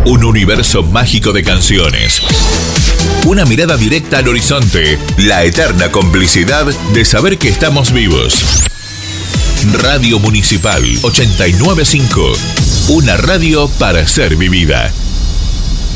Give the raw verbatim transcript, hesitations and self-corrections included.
Un universo mágico de canciones. Una mirada directa al horizonte. La eterna complicidad de saber que estamos vivos. Radio Municipal ochenta y nueve punto cinco. Una radio para ser vivida.